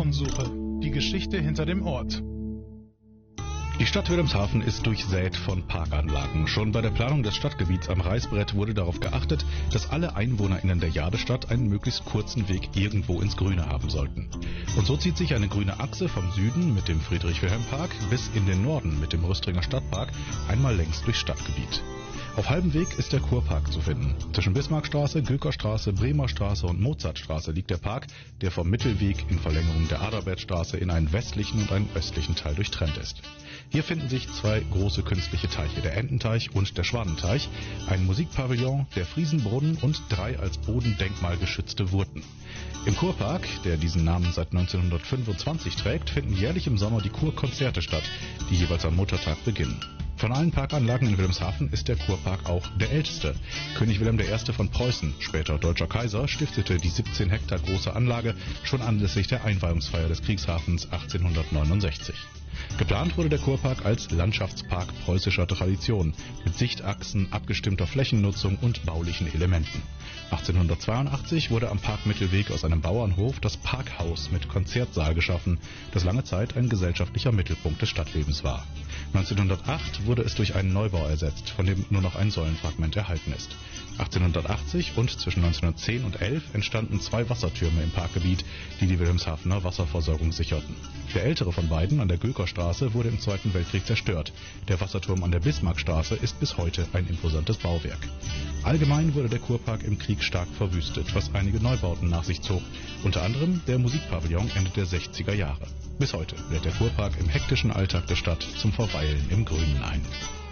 Spurensuche. Die Geschichte hinter dem Ort. Die Stadt Wilhelmshaven ist durchsät von Parkanlagen. Schon bei der Planung des Stadtgebiets am Reißbrett wurde darauf geachtet, dass alle EinwohnerInnen der Jadestadt einen möglichst kurzen Weg irgendwo ins Grüne haben sollten. Und so zieht sich eine grüne Achse vom Süden mit dem Friedrich-Wilhelm-Park bis in den Norden mit dem Rüstringer Stadtpark einmal längs durchs Stadtgebiet. Auf halbem Weg ist der Kurpark zu finden. Zwischen Bismarckstraße, Gülkerstraße, Bremerstraße und Mozartstraße liegt der Park, der vom Mittelweg in Verlängerung der Adalbertstraße in einen westlichen und einen östlichen Teil durchtrennt ist. Hier finden sich zwei große künstliche Teiche, der Ententeich und der Schwanenteich, ein Musikpavillon, der Friesenbrunnen und 3 als Bodendenkmal geschützte Wurten. Im Kurpark, der diesen Namen seit 1925 trägt, finden jährlich im Sommer die Kurkonzerte statt, die jeweils am Muttertag beginnen. Von allen Parkanlagen in Wilhelmshaven ist der Kurpark auch der älteste. König Wilhelm I. von Preußen, später deutscher Kaiser, stiftete die 17 Hektar große Anlage schon anlässlich der Einweihungsfeier des Kriegshafens 1869. Geplant wurde der Kurpark als Landschaftspark preußischer Tradition mit Sichtachsen, abgestimmter Flächennutzung und baulichen Elementen. 1882 wurde am Parkmittelweg aus einem Bauernhof das Parkhaus mit Konzertsaal geschaffen, das lange Zeit ein gesellschaftlicher Mittelpunkt des Stadtlebens war. 1908 wurde es durch einen Neubau ersetzt, von dem nur noch ein Säulenfragment erhalten ist. 1880 und zwischen 1910 und 11 entstanden 2 Wassertürme im Parkgebiet, die die Wilhelmshavener Wasserversorgung sicherten. Der ältere von beiden an der Gülkerstraße wurde im Zweiten Weltkrieg zerstört. Der Wasserturm an der Bismarckstraße ist bis heute ein imposantes Bauwerk. Allgemein wurde der Kurpark im Krieg stark verwüstet, was einige Neubauten nach sich zog. Unter anderem der Musikpavillon Ende der 60er Jahre. Bis heute lädt der Kurpark im hektischen Alltag der Stadt zum Verweilen im Grünen ein.